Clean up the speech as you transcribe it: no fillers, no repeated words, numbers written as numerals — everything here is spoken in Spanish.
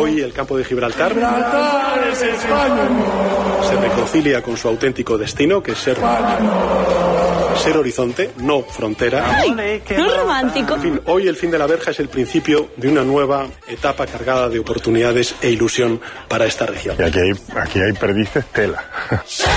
Hoy el campo de Gibraltar es España. Se reconcilia con su auténtico destino, que es ser horizonte, no frontera. ¡Ay, qué romántico! En fin, hoy el fin de la verja es el principio de una nueva etapa cargada de oportunidades e ilusión para esta región. Y aquí hay perdices tela.